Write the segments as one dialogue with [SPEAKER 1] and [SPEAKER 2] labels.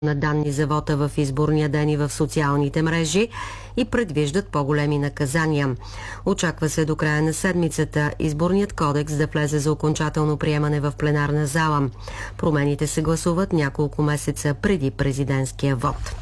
[SPEAKER 1] на данни за вота в изборния ден и в социалните мрежи и предвиждат по-големи наказания. Очаква се до края на седмицата изборният кодекс да влезе за окончателно приемане в пленарна зала. Промените се гласуват няколко месеца преди президентския вод.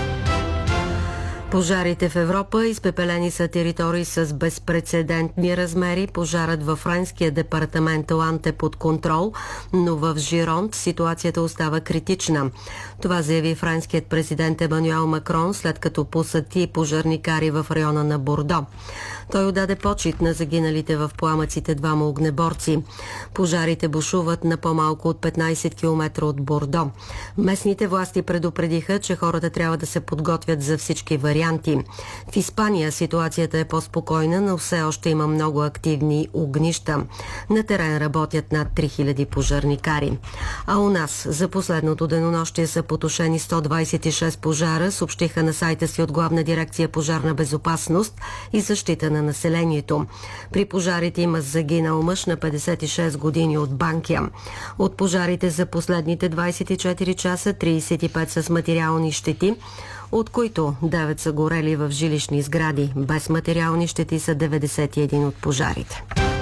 [SPEAKER 1] Пожарите в Европа. Изпепелени са територии с безпрецедентни размери. Пожарът във френския департамент Лант е под контрол, но в Жиронт ситуацията остава критична. Това заяви френският президент Емануел Макрон, след като посети пожарникари в района на Бордо. Той отдаде почит на загиналите в пламъците двама огнеборци. Пожарите бушуват на по-малко от 15 км от Бордо. Местните власти предупредиха, че хората трябва да се подготвят за всички варианти. В Испания ситуацията е по-спокойна, но все още има много активни огнища. На терен работят над 3000 пожарникари. А у нас за последното денонощие са потушени 126 пожара, съобщиха на сайта си от Главна дирекция пожарна безопасност и защита на населението. При пожарите има загинал мъж на 56 години от Банкя. От пожарите за последните 24 часа 35 са с материални щети, от които 9 са горели в жилищни сгради. Без материални щети са 91 от пожарите.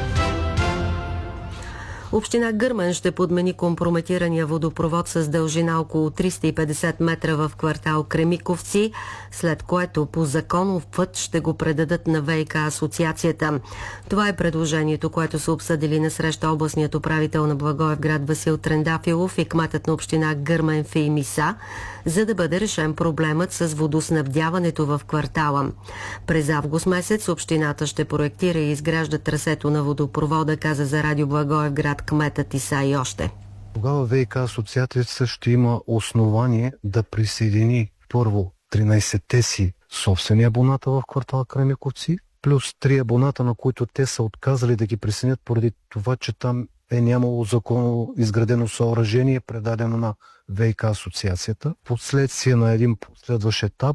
[SPEAKER 1] Община Гърмен ще подмени компрометирания водопровод с дължина около 350 метра в квартал Кремиковци, след което по законов път ще го предадат на ВиК асоциацията. Това е предложението, което са обсъдили на среща областният управител на Благоевград Васил Трендафилов и кметът на община Гърмен Феими Са, за да бъде решен проблемът с водоснабдяването в квартала. През август месец общината ще проектира и изгражда трасето на водопровода, каза за радио Благоевград кметът Иса и още.
[SPEAKER 2] Тогава ВиК асоциацията ще има основание да присъедини първо 13-те си собствени абоната в квартал Кремиковци, плюс 3 абоната, на които те са отказали да ги присъединят поради това, че там е нямало законно изградено съоръжение, предадено на ВиК асоциацията. Последствие на един последващ етап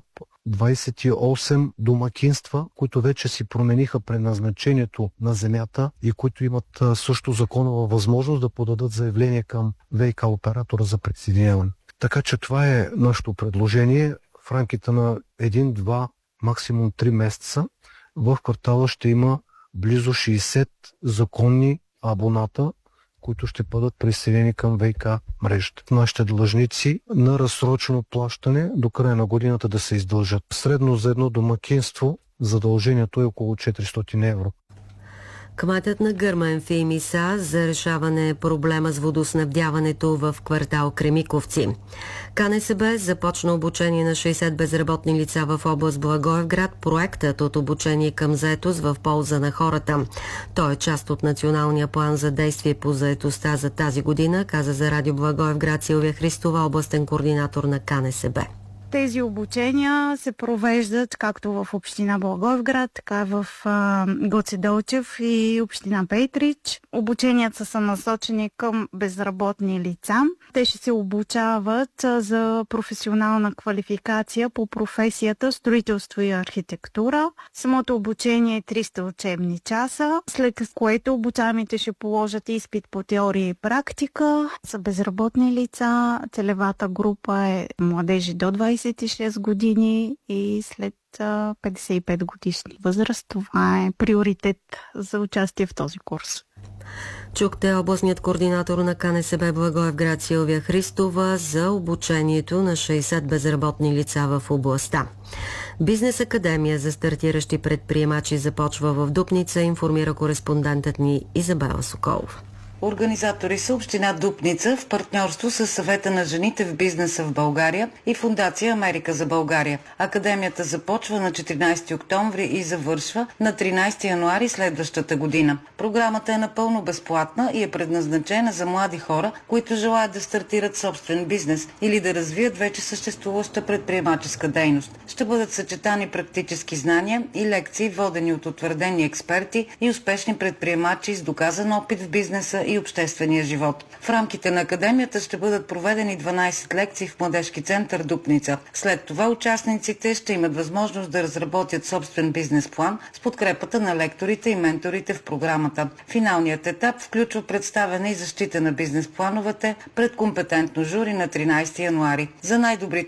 [SPEAKER 2] 28 домакинства, които вече си промениха предназначението на земята и които имат също законова възможност да подадат заявление към ВиК оператора за присъединяване. Така че това е нашето предложение. В рамките на 1-2, максимум 3 месеца в квартала ще има близо 60 законни абоната, които ще бъдат присъединени към ВиК мрежата. Нашите длъжници на разсрочено плащане до края на годината да се издължат. Средно за едно домакинство задължението е около 400 евро.
[SPEAKER 1] Кметът на Гърмен Феими Са за решаване проблема с водоснабдяването в квартал Кремиковци. КНСБ започна обучение на 60 безработни лица в област Благоевград. Проектът от обучение към заетост в полза на хората. Той е част от националния план за действие по заетостта за тази година, каза за радио Благоевград Силвия Христова, областен координатор на КНСБ.
[SPEAKER 3] Тези обучения се провеждат както в община Благоевград, така в Гоце Делчев и община Петрич. Обученията са насочени към безработни лица. Те ще се обучават за професионална квалификация по професията строителство и архитектура. Самото обучение е 300 учебни часа, след което обучаемите ще положат изпит по теория и практика. Са безработни лица. Целевата група е младежи до 26 години и след 55 годишни възраст. Това е приоритет за участие в този курс.
[SPEAKER 1] Чухте областният координатор на КНСБ Благоевград Силвия Христова за обучението на 60 безработни лица в областта. Бизнес академия за стартиращи предприемачи започва в Дупница, информира кореспондентът ни Изабела Соколова.
[SPEAKER 4] Организатори са община Дупница в партньорство с Съвета на жените в бизнеса в България и Фондация Америка за България. Академията започва на 14 октомври и завършва на 13 януари следващата година. Програмата е напълно безплатна и е предназначена за млади хора, които желаят да стартират собствен бизнес или да развият вече съществуваща предприемаческа дейност. Ще бъдат съчетани практически знания и лекции, водени от утвърдени експерти и успешни предприемачи с доказан опит в бизнеса и обществения живот. В рамките на академията ще бъдат проведени 12 лекции в Младежки център Дупница. След това участниците ще имат възможност да разработят собствен бизнес план с подкрепата на лекторите и менторите в програмата. Финалният етап включва представяне и защита на бизнес плановете пред компетентно жури на 13 януари. За най-добрите